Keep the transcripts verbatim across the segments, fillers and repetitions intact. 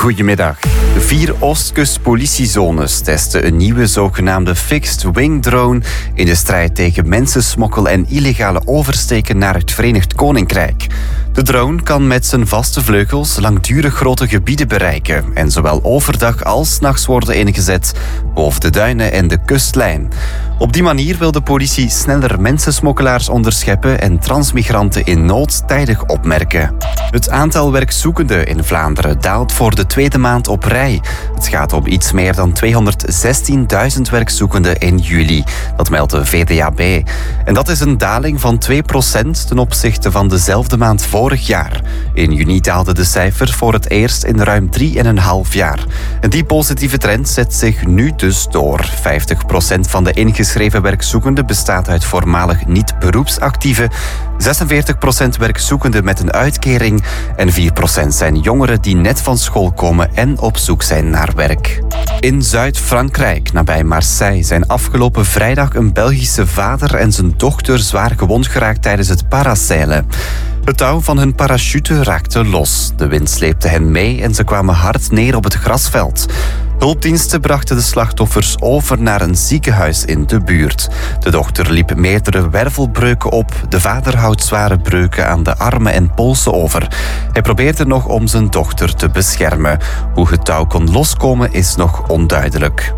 Goedemiddag. Vier Oostkust-politiezones testen een nieuwe zogenaamde fixed-wing drone in de strijd tegen mensensmokkel en illegale oversteken naar het Verenigd Koninkrijk. De drone kan met zijn vaste vleugels langdurig grote gebieden bereiken en zowel overdag als 's nachts worden ingezet boven de duinen en de kustlijn. Op die manier wil de politie sneller mensensmokkelaars onderscheppen en transmigranten in nood tijdig opmerken. Het aantal werkzoekenden in Vlaanderen daalt voor de tweede maand op rij. Het gaat om iets meer dan tweehonderdzestienduizend werkzoekenden in juli. Dat meldt de V D A B. En dat is een daling van twee procent ten opzichte van dezelfde maand vorig jaar. In juni daalde de cijfer voor het eerst in ruim drieënhalf jaar. En die positieve trend zet zich nu dus door. vijftig procent van de ingeschreven werkzoekenden bestaat uit voormalig niet-beroepsactieven, zesenveertig procent werkzoekenden met een uitkering en vier procent zijn jongeren die net van school komen en op zoek zijn naar werk. In Zuid-Frankrijk, nabij Marseille, zijn afgelopen vrijdag een Belgische vader en zijn dochter zwaar gewond geraakt tijdens het paraseilen. Het touw van hun parachute raakte los. De wind sleepte hen mee en ze kwamen hard neer op het grasveld. Hulpdiensten brachten de slachtoffers over naar een ziekenhuis in de buurt. De dochter liep meerdere wervelbreuken op. De vader houdt zware breuken aan de armen en polsen over. Hij probeerde nog om zijn dochter te beschermen. Hoe het touw kon loskomen is nog onduidelijk.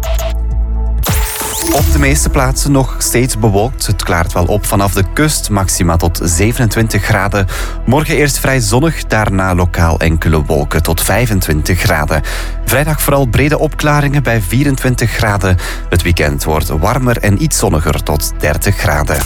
Op de meeste plaatsen nog steeds bewolkt. Het klaart wel op vanaf de kust, maxima tot zevenentwintig graden. Morgen eerst vrij zonnig, daarna lokaal enkele wolken tot vijfentwintig graden. Vrijdag vooral brede opklaringen bij vierentwintig graden. Het weekend wordt warmer en iets zonniger tot dertig graden.